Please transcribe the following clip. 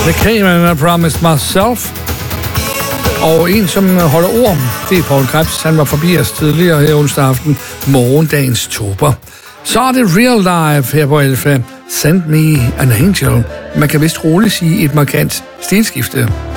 The Came and I Promised Myself. Og en, som holder ord, det er Paul Krebs. Han var forbi os tidligere her onsdag aften, morgendagens tober. Så er det Real Life her på Alfa. Send Me an Angel. Man kan vist roligt sige et markant stilskifte.